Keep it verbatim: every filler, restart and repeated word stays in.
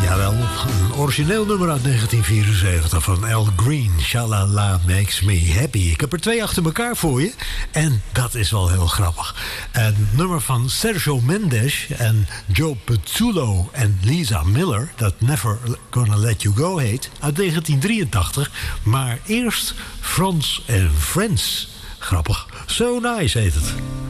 Jawel, een origineel nummer uit negentien vierenzeventig van Al Green. Shalala makes me happy. Ik heb er twee achter elkaar voor je. En dat is wel heel grappig. Een nummer van Sergio Mendes en Joe Pizzullo en Lisa Miller, dat Never Gonna Let You Go heet, uit negentien drieëntachtig. Maar eerst Frans and Friends. Grappig. So Nice heet het.